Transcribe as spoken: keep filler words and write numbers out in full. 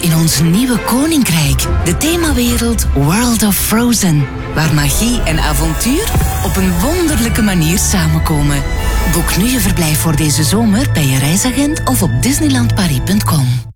in ons nieuwe koninkrijk, de themawereld World of Frozen, waar magie en avontuur op een wonderlijke manier samenkomen. Boek nu je verblijf voor deze zomer bij je reisagent of op disneyland paris punt com.